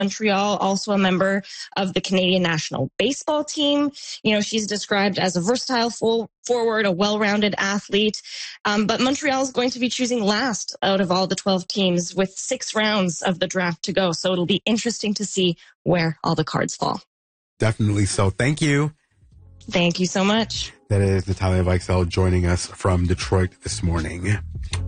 Montreal, also a member of the Canadian national baseball team. She's described as a versatile forward, a well-rounded athlete. But Montreal is going to be choosing last out of all the 12 teams with 6 rounds of the draft to go. So it'll be interesting to see where all the cards fall. Definitely so. Thank you. Thank you so much. That is Natalia Weichsel joining us from Detroit this morning.